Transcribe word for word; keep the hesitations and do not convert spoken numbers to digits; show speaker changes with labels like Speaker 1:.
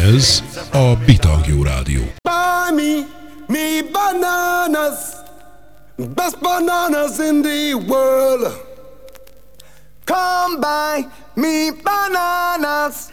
Speaker 1: Ez a Bitagyo Rádió.
Speaker 2: Buy me, me bananas, best bananas in the world. Come buy me bananas,